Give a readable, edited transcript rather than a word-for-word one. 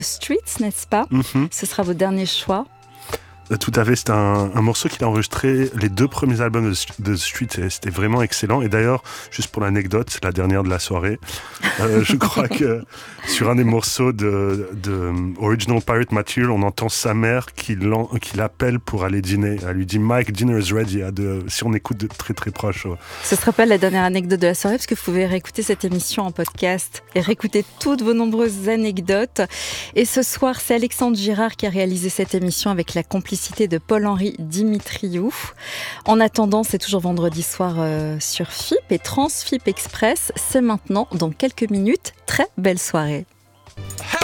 Streets, n'est-ce pas ? Ce sera votre dernier choix. Tout à fait, c'est un morceau qu'il a enregistré les 2 premiers albums de Street, et c'était vraiment excellent. Et d'ailleurs, juste pour l'anecdote, c'est la dernière de la soirée. Je crois que sur un des morceaux de Original Pirate Material, on entend sa mère qui l'appelle pour aller dîner. Elle lui dit « Mike, dinner is ready », si on écoute de très très proche. Ce ne sera pas la dernière anecdote de la soirée, parce que vous pouvez réécouter cette émission en podcast et réécouter toutes vos nombreuses anecdotes. Et ce soir, c'est Alexandre Girard qui a réalisé cette émission avec la complicité de Paul-Henri Dimitriou. En attendant, c'est toujours vendredi soir sur FIP et Transfip Express. C'est maintenant, dans quelques minutes. Très belle soirée.